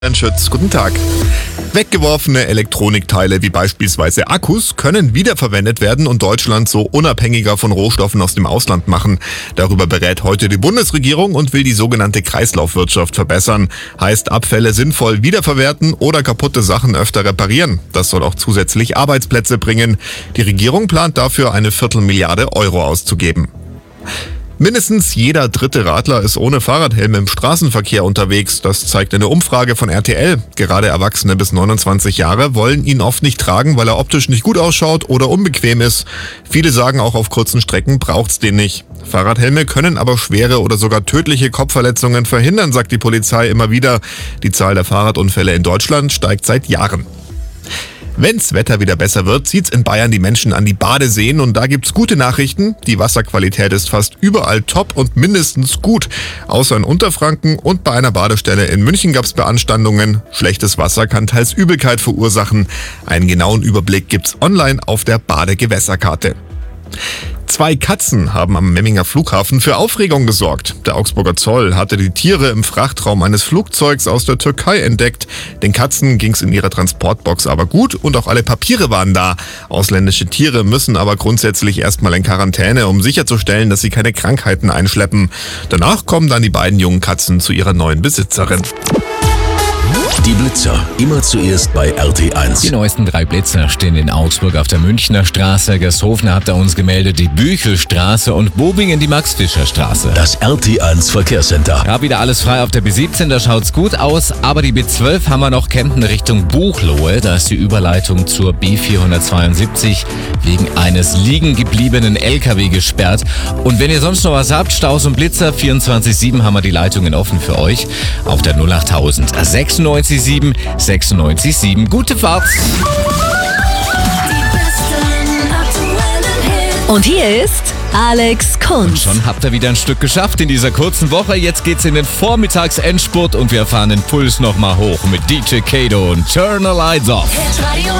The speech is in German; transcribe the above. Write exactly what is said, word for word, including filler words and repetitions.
Herrn Schütz, guten Tag. Weggeworfene Elektronikteile wie beispielsweise Akkus können wiederverwendet werden und Deutschland so unabhängiger von Rohstoffen aus dem Ausland machen. Darüber berät heute die Bundesregierung und will die sogenannte Kreislaufwirtschaft verbessern. Heißt, Abfälle sinnvoll wiederverwerten oder kaputte Sachen öfter reparieren. Das soll auch zusätzlich Arbeitsplätze bringen. Die Regierung plant dafür eine Viertelmilliarde Euro auszugeben. Mindestens jeder dritte Radler ist ohne Fahrradhelm im Straßenverkehr unterwegs. Das zeigt eine Umfrage von R T L. Gerade Erwachsene bis neunundzwanzig Jahre wollen ihn oft nicht tragen, weil er optisch nicht gut ausschaut oder unbequem ist. Viele sagen auch, auf kurzen Strecken braucht's den nicht. Fahrradhelme können aber schwere oder sogar tödliche Kopfverletzungen verhindern, sagt die Polizei immer wieder. Die Zahl der Fahrradunfälle in Deutschland steigt seit Jahren. Wenn's Wetter wieder besser wird, zieht's in Bayern die Menschen an die Badeseen und da gibt's gute Nachrichten. Die Wasserqualität ist fast überall top und mindestens gut. Außer in Unterfranken und bei einer Badestelle in München gab's Beanstandungen. Schlechtes Wasser kann teils Übelkeit verursachen. Einen genauen Überblick gibt's online auf der Badegewässerkarte. Zwei Katzen haben am Memminger Flughafen für Aufregung gesorgt. Der Augsburger Zoll hatte die Tiere im Frachtraum eines Flugzeugs aus der Türkei entdeckt. Den Katzen ging's in ihrer Transportbox aber gut und auch alle Papiere waren da. Ausländische Tiere müssen aber grundsätzlich erstmal in Quarantäne, um sicherzustellen, dass sie keine Krankheiten einschleppen. Danach kommen dann die beiden jungen Katzen zu ihrer neuen Besitzerin. Die Blitzer, immer zuerst bei R T eins. Die neuesten drei Blitzer stehen in Augsburg auf der Münchner Straße, Gershofner habt ihr uns gemeldet, die Büchelstraße und Bobingen die Max-Fischer-Straße. Das R T eins Verkehrscenter. Ja, wieder alles frei auf der B siebzehn, da schaut's gut aus, aber die B zwölf haben wir noch Kempten Richtung Buchloe, da ist die Überleitung zur B vierhundertzweiundsiebzig wegen eines liegen gebliebenen L K W gesperrt. Und wenn ihr sonst noch was habt, Staus und Blitzer, vierundzwanzig sieben haben wir die Leitungen offen für euch auf der null achttausend sechsundneunzig sieben sechsundneunzig sieben. Gute Fahrt! Und hier ist Alex Kunz. Schon habt ihr wieder ein Stück geschafft in dieser kurzen Woche. Jetzt geht's in den Vormittagsendspurt und wir fahren den Puls nochmal hoch mit D J Kato und Turn the Lights Off. Hit Radio